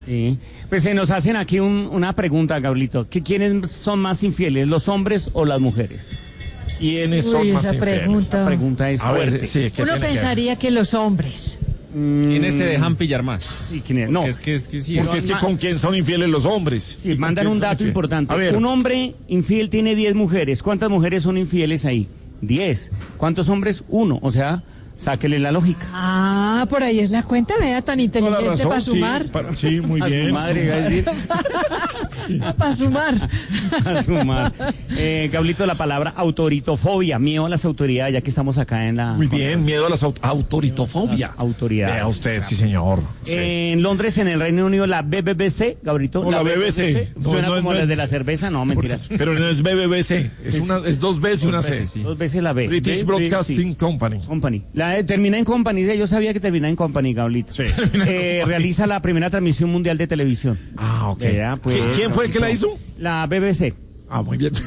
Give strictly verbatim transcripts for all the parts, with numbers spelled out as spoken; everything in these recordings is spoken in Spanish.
Sí, pues se nos hacen aquí un, una pregunta, Gabrielito. ¿Que ¿Quiénes son más infieles, los hombres o las mujeres? ¿Quiénes Uy, son más esa infieles? pregunta. Esa pregunta es A ver, fuerte. sí, ¿qué Uno tiene que ver? pensaría que los hombres. ¿Quiénes se dejan pillar más? Sí, ¿quién es? No, Porque es que, es que sí. Porque es que con quién son infieles los hombres. sí, mandan un dato importante. A ver, Un hombre infiel tiene diez mujeres. ¿Cuántas mujeres son infieles ahí? diez. ¿Cuántos hombres? Uno. O sea, sáquele la lógica. Ah, por ahí es la cuenta, vea, tan toda la inteligente razón, para sí, sumar. para- sí, muy A su bien. madre, iba a decir. Para sumar. A sumar. Eh, Gablito, la palabra autoritofobia, miedo a las autoridades, ya que estamos acá en la... Muy bien, miedo a la autoritofobia. Las autoridades. Vea usted, sí, señor. Sí. Eh, en Londres, en el Reino Unido, la B B C, Gabrito. No, la B B C. No, Suena no, como no las es- de la cerveza, no, mentiras. Pero no es B B B C, es, una, es dos B's y una C. veces, sí. Dos veces la B. British B B C. Broadcasting Company. Company. La eh, termina en Company, sí, yo sabía que termina en Company, Gablito. Sí. Eh, realiza la primera transmisión mundial de televisión. Ah, ok. Vea, pues, ¿Qui- ¿Quién fue el que la hizo? La B B C. Ah, muy bien.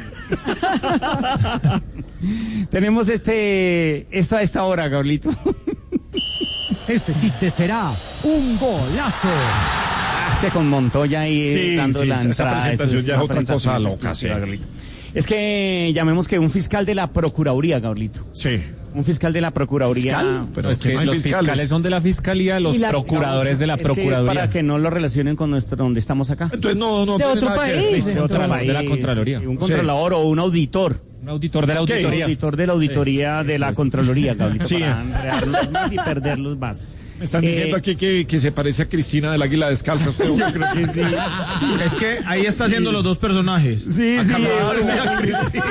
Tenemos este, esto a esta hora, Gablito. Este chiste será un golazo. Es que con Montoya ahí Sí, dando sí, la esa entrada. presentación eso ya es una otra presentación cosa exclusiva, loca, sí. Gablito. Es que llamemos que un fiscal de la Procuraduría, Gablito. Sí. Un fiscal de la Procuraduría. ¿Fiscal? Pero es es que que no hay los fiscales. fiscales son de la fiscalía, los Y la- procuradores de la Es que es procuraduría. para que no lo relacionen con nuestro donde estamos acá. Entonces no, no De tiene otro nada que ver. país. De otro Entonces, país. de la Contraloría. Sí, un controlador o un auditor. Un auditor de la Ok. Un auditoría. auditor de la auditoría de la Contraloría, Gablito, Sí. para enredarlos más y perderlos más. Me están diciendo Eh, aquí que, que se parece a Cristina del Águila Descalza. Usted. Yo creo que sí. Es que ahí está haciendo los dos personajes. Sí, sí, Claro, es vea, una- Cristina.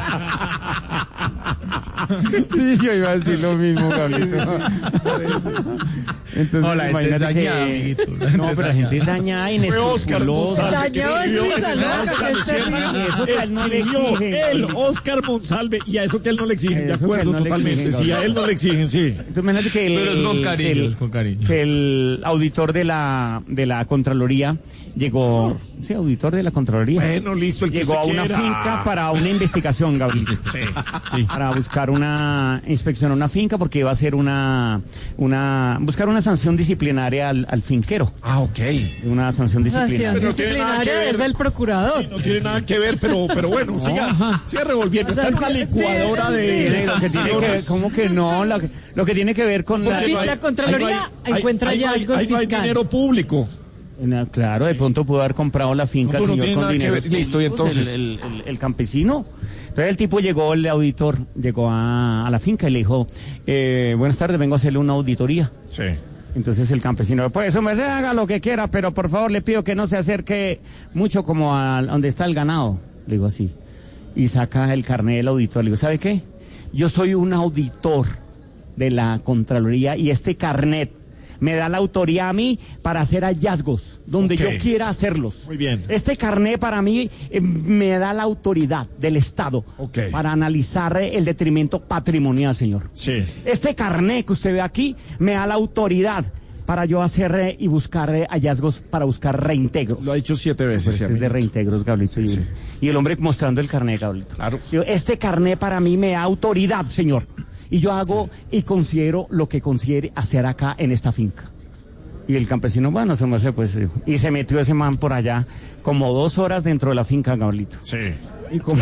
Sí, yo iba a decir lo mismo, Gablito. Entonces, No, la gente es imagínate dañada, que- amiguito. La No, gente pero la gente es dañada, inescrupulosa. Monsalve que Dañado es escribió risa el loca, Oscar que es Monsalve. terrible. Eso que a él no le Escribió exigen. él, Oscar Monsalve, y a eso que a él no le exigen, de Eso que a él acuerdo, no le totalmente. exigen, Sí, a él no le exigen, sí. Entonces, imagínate que el, Pero es con cariño, que el- es con cariño. que el auditor de la de la Contraloría llegó, sí, auditor de la Contraloría. Bueno, listo, el que Llegó a usted una quiera. finca para una investigación, Gabriel. Sí, sí. Para buscar una inspección a una finca porque iba a hacer una una buscar una sanción disciplinaria al, al finquero, Ah, ok. una sanción Sanción disciplinaria. Pero no tiene nada que disciplinaria ver. es del procurador. No tiene nada que ver, pero, pero bueno, siga, siga revolviendo. O sea, Está en esa sí, licuadora sí, de... Sí, lo que tiene que ver, ¿cómo que no? Lo que, lo que tiene que ver con la, Porque no hay- La Contraloría ahí no hay- encuentra ahí no hay- hallazgos ahí no hay fiscales. dinero público. Na- claro, de pronto pudo haber comprado la finca No, el pero no señor tiene con nada que dinero. ver. Listo, y entonces. El, el- el- el campesino. Entonces el tipo llegó, el auditor, llegó a, a la finca y le dijo, eh, buenas tardes, vengo a hacerle una auditoría. Sí. Entonces el campesino, pues eso me haga lo que quiera, pero por favor le pido que no se acerque mucho como a donde está el ganado. Le digo así. Y saca el carnet del auditor. Le digo, ¿sabe qué? Yo soy un auditor de la Contraloría y este carnet me da la autoría a mí para hacer hallazgos donde Ok. yo quiera hacerlos. Muy bien. Este carnet para mí eh, me da la autoridad del Estado Ok. para analizar eh, el detrimento patrimonial, señor. Sí. Este carnet que usted ve aquí me da la autoridad para yo hacer eh, y buscar eh, hallazgos para buscar reintegros. Lo ha dicho siete veces. Pues sí, este es de amigo. reintegros, Gablito. Y, sí. y el hombre mostrando el carnet, Gablito. Claro. Digo, este carnet para mí me da autoridad, señor. Y yo hago y considero lo que considere hacer acá en esta finca. Y el campesino, bueno, se me hace, pues, eh, y se metió ese man por allá como dos horas dentro de la finca, Gablito. Sí. Y como,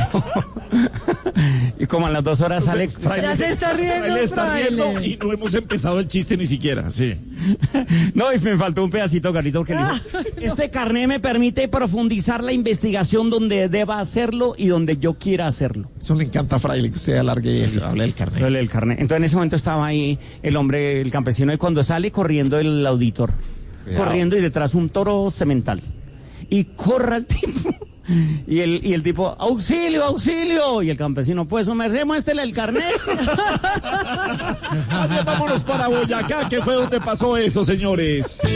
y como a las dos horas sale, Ya se está riendo, Él está fraile. riendo y no hemos empezado el chiste ni siquiera. Sí. no, y me faltó un pedacito, Carlito, porque le dijo, este carnet me permite profundizar la investigación donde deba hacerlo y donde yo quiera hacerlo. Eso le encanta a Fraile que usted alargue eso. Hable del carnet. El, el carnet. Entonces en ese momento estaba ahí el hombre, el campesino, y cuando sale corriendo el auditor, Cuidado. corriendo y detrás un toro semental. Y corra el tipo. Y el, y el tipo, auxilio, auxilio. Y el campesino, pues, su merced, muéstrele el carnet. Vámonos para Boyacá, que fue donde pasó eso, señores.